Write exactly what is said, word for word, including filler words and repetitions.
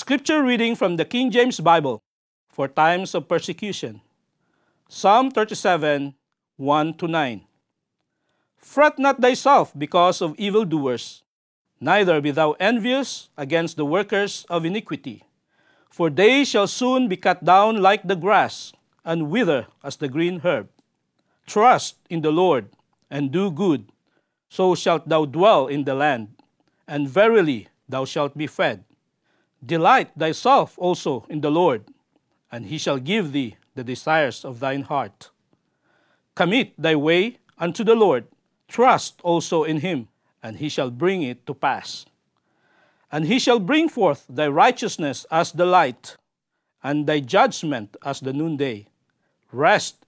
Scripture reading from the King James Bible for times of persecution. Psalm thirty-seven, one to nine. Fret not thyself because of evildoers, neither be thou envious against the workers of iniquity. For they shall soon be cut down like the grass, and wither as the green herb. Trust in the Lord, and do good, so shalt thou dwell in the land, and verily thou shalt be fed. Delight thyself also in the Lord, and he shall give thee the desires of thine heart. Commit thy way unto the Lord, trust also in him, and he shall bring it to pass. And he shall bring forth thy righteousness as the light, and thy judgment as the noonday. Rest